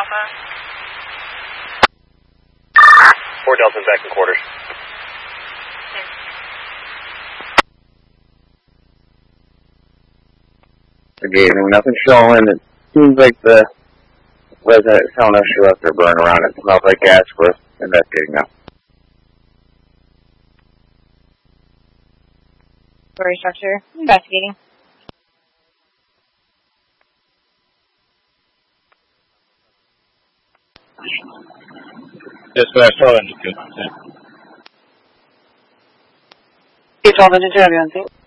Alpha. 4 Delta back in quarters. Good evening. Nothing showing. It seems like the resident is telling us she left her burn around. It smells like gas. We're investigating now. Story structure. Investigating. Dispatch 12 engine 2. 12 engine 2, everyone see?